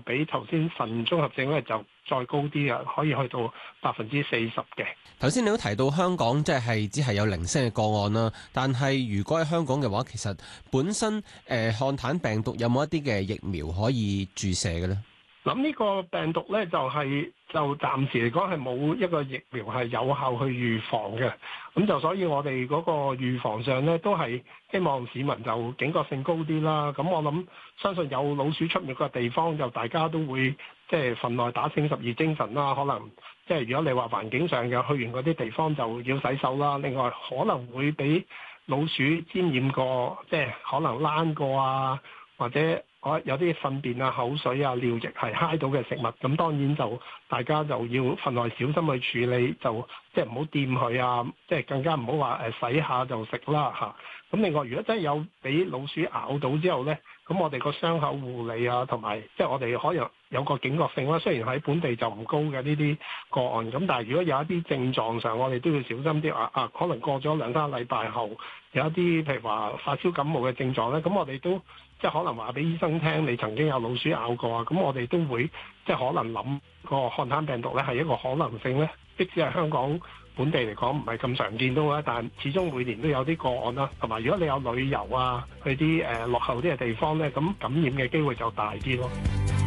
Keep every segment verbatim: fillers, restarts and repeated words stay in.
比頭先腎綜合症咧就再高啲啊，可以去到百分之四十嘅。 頭先你都提到香港即係只係有零星嘅個案啦，但係如果喺香港嘅話，其實本身誒漢坦病毒有冇一啲嘅疫苗可以注射嘅咧？ 咁呢個病毒咧就係、是、就暫時嚟講係冇一個疫苗係有效去預防嘅，咁就所以我哋嗰個預防上咧都係希望市民就警覺性高啲啦。咁我諗相信有老鼠出沒嘅地方，就大家都會即係份內打醒十二精神啦。可能即係如果你話環境上嘅去完嗰啲地方就要洗手啦。另外可能會俾老鼠沾染過，即係可能躝過啊，或者我有啲糞便啊、口水啊、尿液係揩到嘅食物，咁當然就大家就要分外小心去處理，就即係唔好掂佢啊，即係更加唔好話誒洗下就食啦嚇。咁另外，如果真係有俾老鼠咬到之後呢，咁我哋個傷口護理啊，同埋即係我哋可能有個警覺性啦。雖然喺本地就唔高嘅呢啲個案，咁但係如果有一啲症狀上，我哋都要小心啲啊啊！可能過咗兩三個禮拜後，有一啲譬如話發燒感冒嘅症狀呢，咁我哋都即係可能話俾醫生聽，你曾經有老鼠咬過啊，咁我哋都會即係可能諗個漢坦病毒咧係一個可能性咧，即使係香港本地嚟講唔係咁常見到啦，但始終每年都有啲個案啦，同埋如果你有旅遊啊，去啲誒、呃、落後啲嘅地方咧，咁感染嘅機會就大啲咯。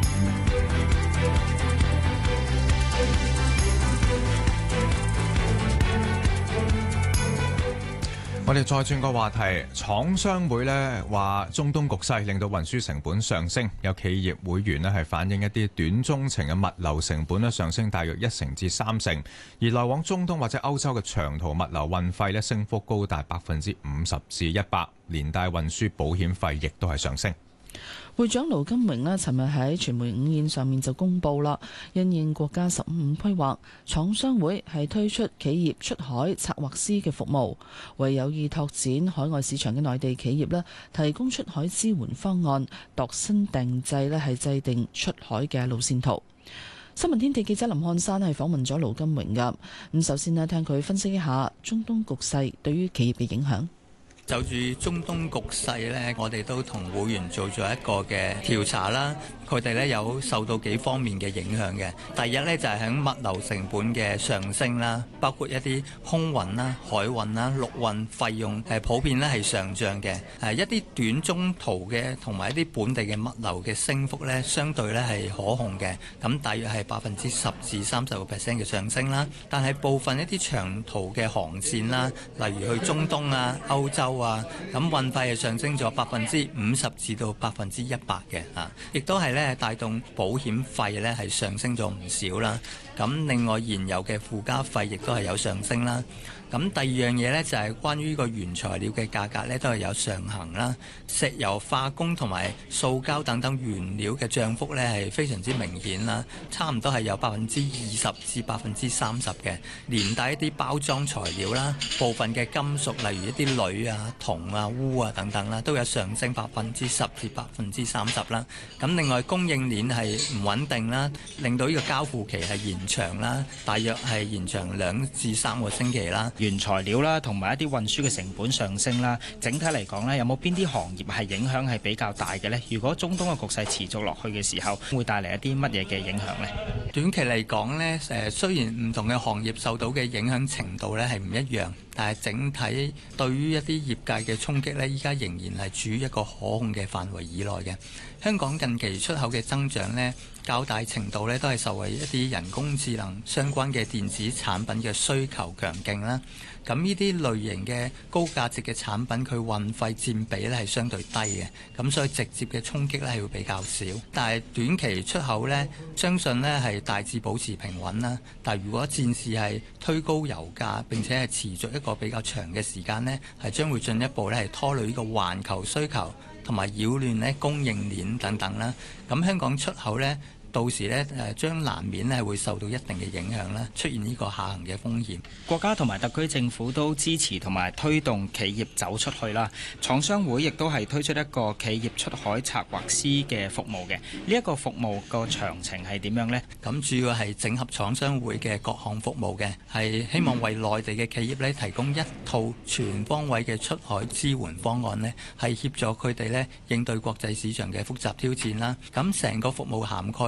我哋再轉個話題，廠商會呢話中東局勢令到運輸成本上升，有企業會員呢係反映一啲短中程嘅物流成本呢上升大約一成至三成，而來往中東或者歐洲嘅長途物流運費呢升幅高達百分之五十至一百，連帶運輸保險費亦都係上升。 會長盧金榮呢尋日喺傳媒午宴上面就公布啦，因應國家十五五規劃，廠商會係推出企業出海策劃師嘅服務，為有意拓展海外市場嘅內地企業呢提供出海支援方案，度身訂製呢係制定出海嘅路線圖。新聞天地記者林漢山係訪問咗盧金榮噶，咁首先呢聽佢分析一下中東局勢對於企業嘅影響。 就住中東局勢呢，我哋都同會員做咗一個嘅調查啦。佢哋呢有受到幾方面嘅影響嘅。第一呢，就係喺物流成本嘅上升啦，包括一啲空運啦、海運啦、陸運費用係普遍呢係上漲嘅。誒一啲短中途嘅同埋一啲本地嘅物流嘅升幅呢，相對呢係可控嘅。咁大約係百分之十至三十個 percent 嘅上升啦。但係部分一啲長途嘅航線啦，例如去中東啊、歐洲啊，咁運費係上升咗百分之五十至到百分之一百嘅啊，亦都係咧帶動保險費咧係上升咗唔少啦。咁另外燃油嘅附加費亦都係有上升啦。咁第二樣嘢呢，就係關於呢個原材料嘅價格呢，都係有上行啦。石油化工同埋塑膠等等原料嘅漲幅呢，係非常之明顯啦，差唔多係有百分之二十至百分之三十嘅。連帶一啲包裝材料啦，部分嘅金屬例如一啲鋁啊、銅啊、鎢啊等等啦，都有上升百分之十至百分之三十啦。咁另外供應鏈係唔穩定啦，令到呢個交付期係延長啦，大約係延長兩至三個星期啦。 原材料啦，同埋一啲運輸嘅成本上升啦，整體嚟講呢，有冇邊啲行業係影響係比較大嘅呢？如果中東嘅局勢持續落去嘅時候，會帶嚟一啲乜嘢嘅影響呢？ 短期嚟講呢，誒雖然唔同嘅行業受到嘅影響程度呢係唔一樣，但係整體對於一啲業界嘅衝擊呢，依家仍然係處於一個可控嘅範圍以內嘅。香港近期出口嘅增長呢，較大程度呢都係受惠一啲人工智能相關嘅電子產品嘅需求強勁啦。咁呢啲類型嘅高價值嘅產品，佢運費佔比呢係相對低嘅，咁所以直接嘅衝擊呢係會比較少。但係短期出口呢，相信呢係大致保持平穩啦。但係如果戰事係推高油價，並且係持續一個比較長嘅時間呢，係將會進一步呢係拖累呢個環球需求，同埋擾亂呢供應鏈等等啦。咁香港出口呢，到時呢，誒將難免咧會受到一定嘅影響啦，出現呢個下行嘅風險。 國家同埋特區政府都支持同埋推動企業走出去啦。廠商會亦都係推出一個企業出海策劃師嘅服務嘅。呢一個服務個詳情係點樣呢？ 咁主要係整合廠商會嘅各項服務嘅，係希望為內地嘅企業咧提供一套全方位嘅出海支援方案呢，係協助佢哋咧應對國際市場嘅複雜挑戰啦。咁成個服務涵蓋